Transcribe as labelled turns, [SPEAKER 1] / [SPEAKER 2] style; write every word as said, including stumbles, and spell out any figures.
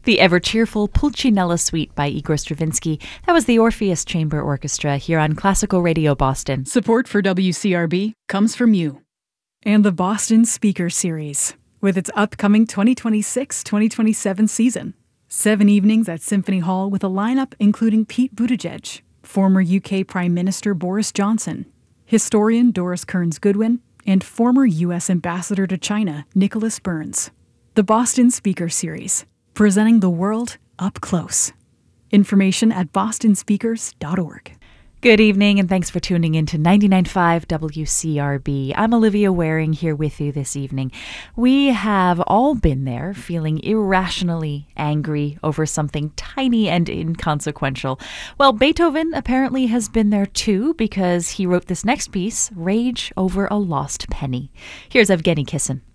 [SPEAKER 1] The ever-cheerful Pulcinella Suite by Igor Stravinsky. That was the Orpheus Chamber Orchestra here on Classical Radio Boston.
[SPEAKER 2] Support for W C R B comes from you. And the Boston Speaker Series, with its upcoming twenty twenty-six twenty twenty-seven season. Seven evenings at Symphony Hall with a lineup including Pete Buttigieg, former U K Prime Minister Boris Johnson, historian Doris Kearns Goodwin, and former U S Ambassador to China Nicholas Burns. The Boston Speaker Series, presenting the world up close. Information at boston speakers dot org.
[SPEAKER 1] Good evening, and thanks for tuning in to ninety-nine point five W C R B. I'm Olivia Waring here with you this evening. We have all been there, feeling irrationally angry over something tiny and inconsequential. Well, Beethoven apparently has been there too, because he wrote this next piece, Rage Over a Lost Penny. Here's Evgeny Kissin.